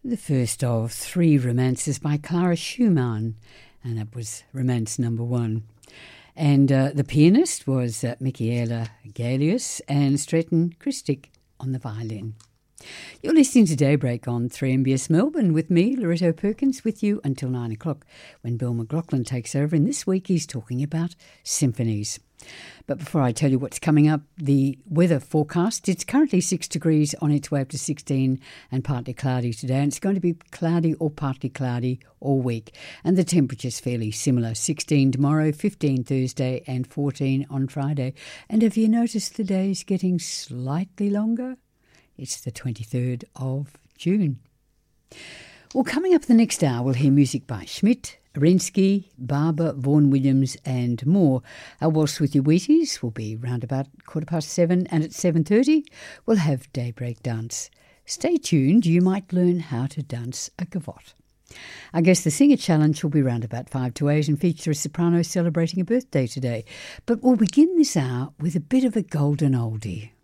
The first of three romances by Clara Schumann, and that was romance number one. And the pianist was Michaela Galius and Stretton Christic on the violin. You're listening to Daybreak on 3MBS Melbourne with me, Loretto Perkins, with you until 9 o'clock when Bill McLaughlin takes over. And this week he's talking about symphonies. But before I tell you what's coming up, the weather forecast, it's currently 6 degrees on its way up to 16 and partly cloudy today. And it's going to be cloudy or partly cloudy all week. And the temperature's fairly similar, 16 tomorrow, 15 Thursday and 14 on Friday. And have you noticed the days getting slightly longer? It's the 23rd of June. Well, coming up the next hour, we'll hear music by Schmidt, Arensky, Barber, Vaughan Williams and more. Our Waltz with Your Wheaties will be round about 7:15, and at 7:30 we'll have Daybreak Dance. Stay tuned, you might learn how to dance a gavotte. I guess the Singer Challenge will be round about 5 to 8 and feature a soprano celebrating a birthday today. But we'll begin this hour with a bit of a golden oldie.